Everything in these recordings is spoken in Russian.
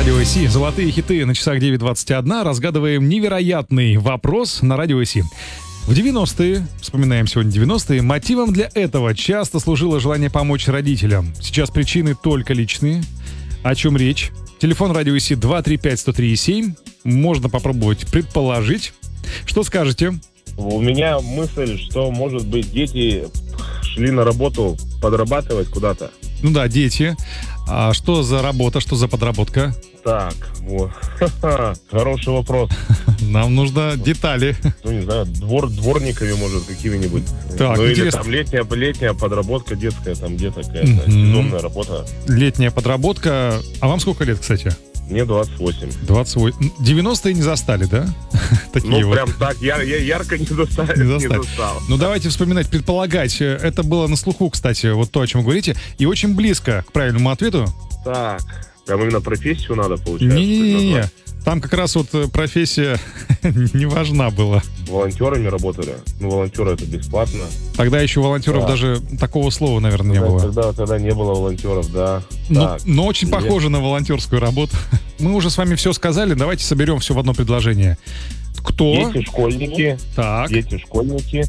Радио СИ. Золотые хиты на часах 9:21. Разгадываем невероятный вопрос на Радио СИ. В 90-е, вспоминаем сегодня 90-е, мотивом для этого часто служило желание помочь родителям. Сейчас причины только личные. О чем речь? Телефон Радио СИ 235-103-7. Можно попробовать предположить. Что скажете? У меня мысль, что, может быть, дети шли на работу подрабатывать куда-то. Ну да, дети. А что за работа, что за подработка? Так, вот. Хороший вопрос. Нам нужно детали. Ну, не знаю, дворниками, может, какими-нибудь. Так, ну, интересно. или там летняя подработка детская, там где-то какая-то сезонная работа. Летняя подработка. А вам сколько лет, кстати? Мне 28. 28. 90-е не застали, да? Такие ну, вот. прям так, ярко не застал. Ну, давайте вспоминать, предполагать. Это было на слуху, кстати, вот то, о чем вы говорите. И очень близко к правильному ответу. Так, прям именно профессию надо, получается? Не-не-не. Там как раз вот профессия не важна была. Волонтерами работали. Ну, волонтеры это бесплатно. Тогда еще волонтеров даже такого слова, наверное, не было. Тогда не было волонтеров, да. Но очень похоже на волонтерскую работу. Мы уже с вами все сказали, давайте соберем все в одно предложение. Кто? Дети-школьники. Так. Дети-школьники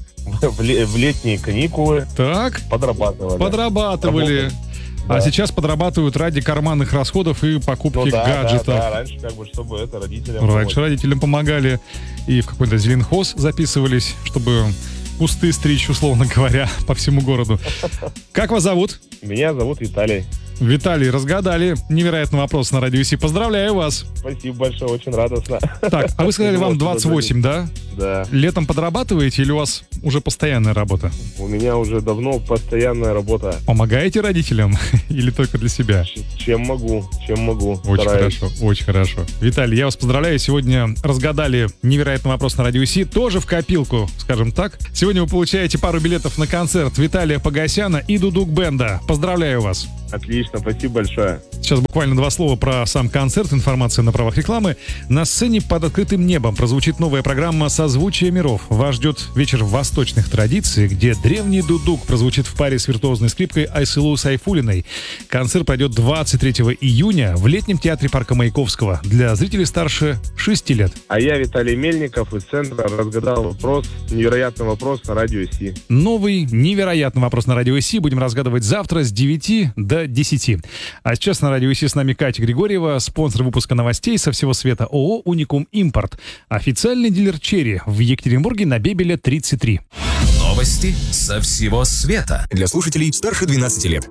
в летние каникулы. Так. Подрабатывали. Да. А сейчас подрабатывают ради карманных расходов и покупки гаджетов. Да, раньше чтобы это родителям родителям помогали. И в какой-то зеленхоз записывались, чтобы кусты стричь, условно говоря, по всему городу. Как вас зовут? Меня зовут Виталий. Виталий, разгадали невероятный вопрос на Радио СИ. Поздравляю вас. Спасибо большое, очень радостно. Так, а вы сказали, вам 28, да? Да. Летом подрабатываете или у вас уже постоянная работа? У меня уже давно постоянная работа. Помогаете родителям или только для себя? Чем могу. Очень хорошо, очень хорошо. Виталий, я вас поздравляю. Сегодня разгадали невероятный вопрос на Радио СИ. Тоже в копилку, скажем так. Сегодня вы получаете пару билетов на концерт Виталия Погосяна и Дудук Бенда. Поздравляю вас. Отлично, спасибо большое. Сейчас буквально два слова про сам концерт, информация на правах рекламы. На сцене под открытым небом прозвучит новая программа «Созвучие миров». Вас ждет вечер восточных традиций, где древний дудук прозвучит в паре с виртуозной скрипкой Айсылу Сайфулиной. Концерт пройдет 23 июня в летнем театре парка Маяковского для зрителей старше 6 лет. А я Виталий Мельников из центра разгадал вопрос, невероятный вопрос на Радио СИ. Новый невероятный вопрос на Радио СИ будем разгадывать завтра с 9 до 10. А сейчас на Радио СИ с нами Катя Григорьева, спонсор выпуска новостей со всего света ООО «Уникум Импорт». Официальный дилер «Черри» в Екатеринбурге на Бебеля 33. Новости со всего света. Для слушателей старше 12 лет.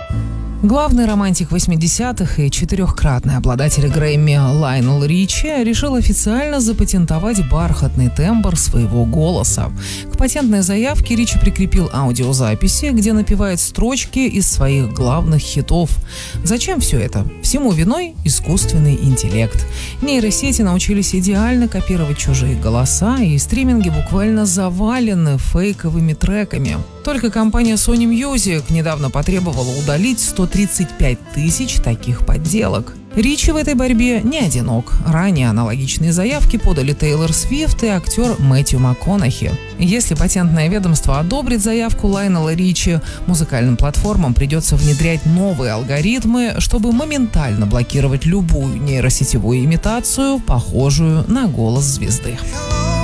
Главный романтик 80-х и четырехкратный обладатель Грэмми Лайонел Ричи решил официально запатентовать бархатный тембр своего голоса. К патентной заявке Ричи прикрепил аудиозаписи, где напевает строчки из своих главных хитов. Зачем все это? Всему виной искусственный интеллект. Нейросети научились идеально копировать чужие голоса, и стриминги буквально завалены фейковыми треками. Только компания Sony Music недавно потребовала удалить 135 тысяч таких подделок. Ричи в этой борьбе не одинок. Ранее аналогичные заявки подали Тейлор Свифт и актер Мэтью МакКонахи. Если патентное ведомство одобрит заявку Лайонела Ричи, музыкальным платформам придется внедрять новые алгоритмы, чтобы моментально блокировать любую нейросетевую имитацию, похожую на голос звезды.